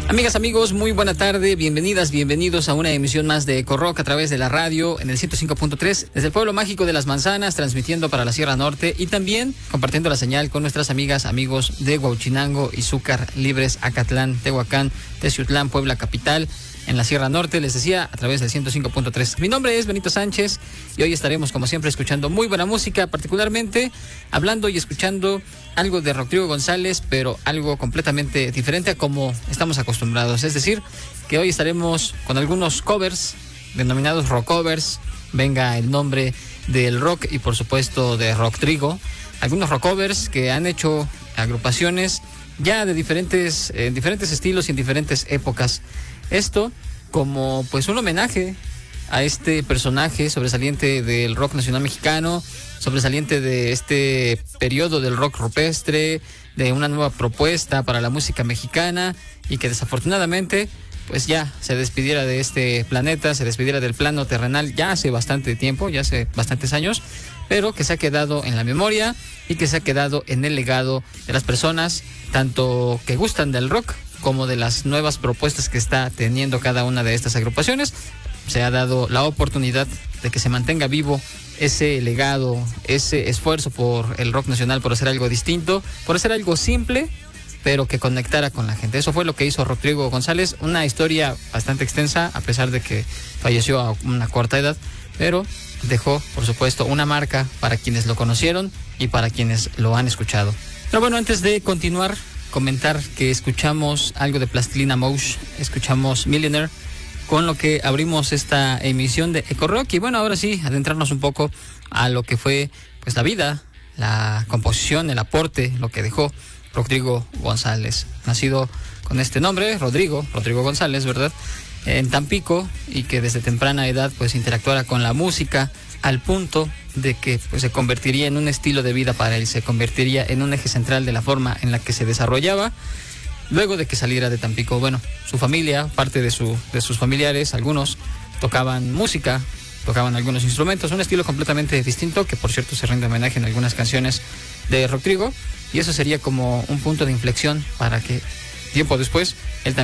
Amigas, amigos, muy buena tarde, bienvenidas, bienvenidos a una emisión más de Eco Rock a través de la radio en el 105.3 desde el pueblo mágico de Las Manzanas, transmitiendo para la Sierra Norte y también compartiendo la señal con nuestras amigas, amigos de Huauchinango, Izúcar, Libres, Acatlán, Tehuacán, Teciutlán, Puebla Capital, en la Sierra Norte, les decía, a través del 105.3. Mi nombre es Benito Sánchez y hoy estaremos, como siempre, escuchando muy buena música, particularmente hablando y escuchando algo de Rodrigo González, pero algo completamente diferente a como estamos acostumbrados. Es decir, que hoy estaremos con algunos covers, denominados rock covers, venga el nombre del rock y por supuesto de Rodrigo. Algunos rock covers que han hecho agrupaciones ya de diferentes estilos y en diferentes épocas. Esto como pues un homenaje a este personaje sobresaliente del rock nacional mexicano, sobresaliente de este periodo del rock rupestre, de una nueva propuesta para la música mexicana y que desafortunadamente pues ya se despidiera de este planeta, se despidiera del plano terrenal ya hace bastante tiempo, ya hace bastantes años, pero que se ha quedado en la memoria y que se ha quedado en el legado de las personas, tanto que gustan del rock como de las nuevas propuestas que está teniendo cada una de estas agrupaciones. Se ha dado la oportunidad de que se mantenga vivo ese legado, ese esfuerzo por el rock nacional, por hacer algo distinto, por hacer algo simple, pero que conectara con la gente. Eso fue lo que hizo Rodrigo González, una historia bastante extensa, a pesar de que falleció a una corta edad, pero dejó, por supuesto, una marca para quienes lo conocieron y para quienes lo han escuchado. Pero bueno, antes de continuar, comentar que escuchamos algo de Plastilina Mosh, escuchamos Millionaire, con lo que abrimos esta emisión de Eco Rock. Y bueno, ahora sí, adentrarnos un poco a lo que fue pues la vida, la composición, el aporte, lo que dejó Rodrigo González, nacido con este nombre, Rodrigo González, ¿verdad?, en Tampico, y que desde temprana edad pues interactuara con la música al punto de que pues se convertiría en un estilo de vida para él, se convertiría en un eje central de la forma en la que se desarrollaba luego de que saliera de Tampico. Bueno, su familia, parte de sus familiares, algunos tocaban música, tocaban algunos instrumentos, un estilo completamente distinto que por cierto se rinde homenaje en algunas canciones de Rodrigo, y eso sería como un punto de inflexión para que tiempo después él también